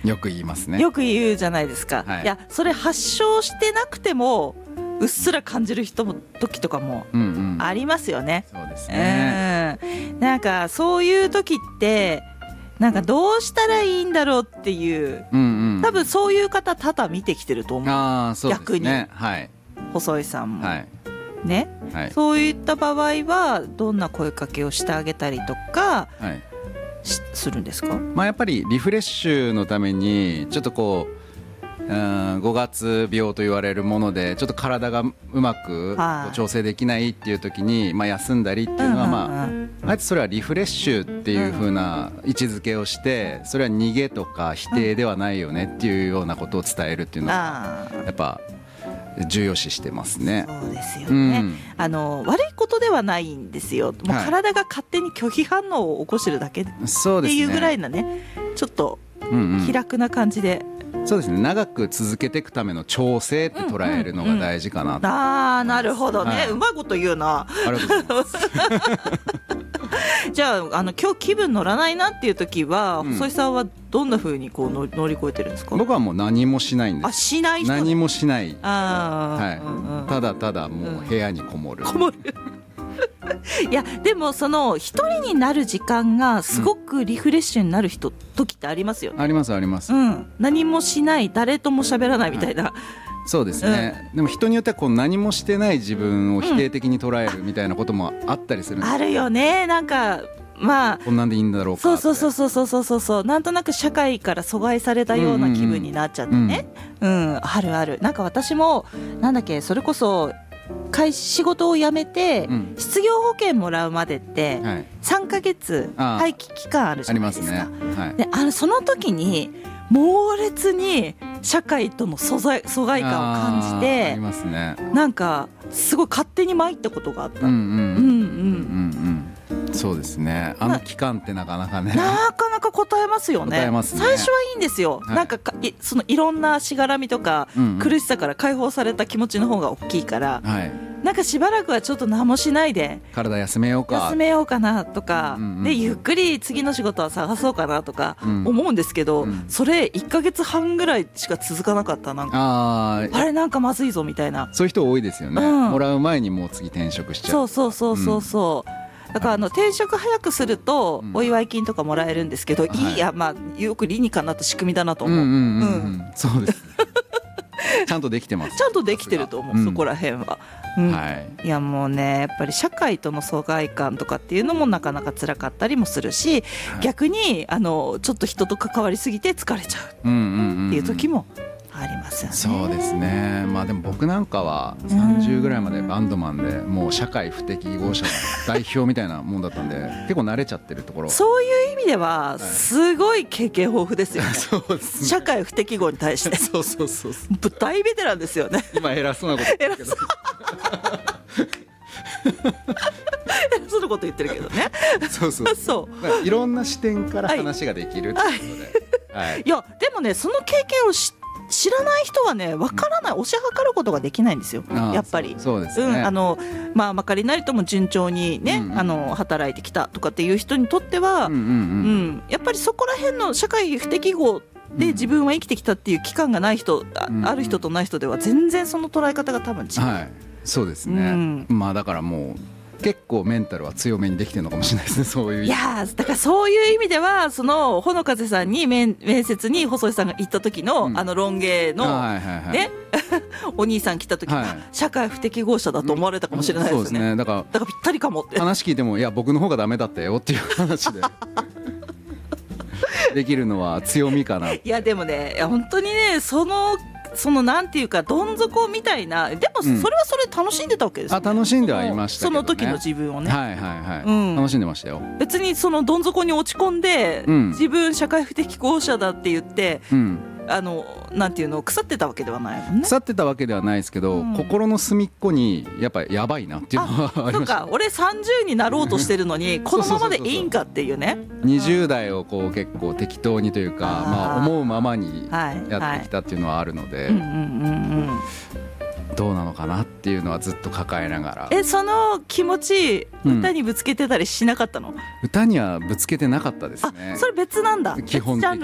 よく言いますね。 よく言うじゃないですか、 はい、 いやそれ発症してなくてもうっすら感じる時とかもありますよね、 そうですね、 なんかそういう時ってなんかどうしたらいいんだろうっていう、多分そういう方多々見てきてると思う。 そうですね、 逆に、 はい、 細井さんも、 はいね、 はい、 そういった場合はどんな声かけをしてあげたりとか、はい、するんですか？ やっぱりリフレッシュのためにちょっとこう5月病と言われるものでちょっと体がうまく調整できないっていう時に、休んだりっていうのは、あえてそれはリフレッシュっていう風な位置づけをして、それは逃げとか否定ではないよねっていうようなことを伝えるっていうのはやっぱ重要視してますね。 そうですよね、悪いことではないんですよ。もう体が勝手に拒否反応を起こしてるだけっていうぐらいなね、ちょっと気楽な感じで、 そうですね、長く続けていくための調整って捉えるのが大事かなと、 なるほどね、うまいこと言うな。 ありがとうございますじゃあ今日気分乗らないなっていう時は、細井さんはどんな風にこう乗り越えてるんですか？ 僕はもう何もしないんです。 しない人？ 何もしない、ただただもう部屋にこもる、 いやでもその一人になる時間がすごくリフレッシュになる時ってありますよね。 ありますあります、 何もしない、誰とも喋らないみたいな、 そうですね、でも人によってはこう何もしてない自分を否定的に捉えるみたいなこともあったりするんです、 あるよね。なんかこんなんでいいんだろうかって、 そうなんとなく社会から阻害されたような気分になっちゃってね、あるある。なんか私もなんだっけ、それこそ仕事を辞めて、失業保険もらうまでって3ヶ月待機期間あるじゃないですか。 ありますね、 でその時に猛烈に社会との疎外感を感じて、 ありますね、 なんかすごい勝手に参ったことがあった。 そうですね、期間ってなかなかね、 なかなか答えますよね。最初はいいんですよ、なんかそのいろんなしがらみとか、苦しさから解放された気持ちの方が大きいから、なんかしばらくはちょっと何もしないで体休めようかなとか、でゆっくり次の仕事は探そうかなとか思うんですけど、それ1ヶ月半ぐらいしか続かなかった。なんかあれなんかまずいぞみたいな、 そういう人多いですよね、もらう前にもう次転職しちゃう。 そうだから転職早くするとお祝い金とかもらえるんですけど、よく理にかなった仕組みだなと思う。 そうですちゃんとできてます。 ちゃんとできてると思う、そこら辺は。いやもうね、やっぱり社会との疎外感とかっていうのもなかなか辛かったりもするし、逆にちょっと人と関わりすぎて疲れちゃうっていう時もありますよね。 そうですね、でも僕なんかは30ぐらいまでバンドマンで、もう社会不適合者の代表みたいなもんだったんで結構慣れちゃってるところ、 そういう意味ではすごい経験豊富ですよね。 そうですね、 社会不適合に対してそう大ベテランですよね。 今偉そうなこと言ってるけど偉そうなこと言ってるけどね。 そういろんな視点から話ができるっていうことで、 いやでもね、その経験を知らない人はね、わからない、推し量ることができやっやっぱり。 そうですね、 まかりなりとも順調にね、働いてきたとかっていう人にとっては、やっぱりそこら辺の社会不適合で自分は生きてきたっていう期間がない人、ある人とない人では全然その捉え方が多分違う。 そうですね、だからもう結構メンタルは強めにできてるのかもしれないですね、そういう。 いやだからそういう意味では、そのほのかぜさんに面接に細井さんが行った時の、ロン毛のねお兄さん来た時に、社会不適合者だと思われたかもしれないですね。 そうですね、だからぴったりかもって話聞いても、いや僕の方がダメだったよっていう話でできるのは強みかな。 いやでもね、本当にね、そのなんていうかどん底みたいな、でもそれはそれ楽しんでたわけですよね。 楽しんではいましたけどね、 その時の自分をね。 楽しんでましたよ。 別にそのどん底に落ち込んで、自分社会不適合者だって言って、なんていうの、腐ってたわけではないもんね。 腐ってたわけではないですけど、心の隅っこにやっぱりやばいなっていうのはありました。 そうか、俺30になろうとしてるのにこのままでいいんかっていうね。 20代をこう結構適当にというか、思うままにやってきたっていうのはあるので、どうなのかなっていうのはずっと抱えながら。 その気持ち歌にぶつけてたりしなかったの？ 歌にはぶつけてなかったですね。 それ別なんだ。 基本的に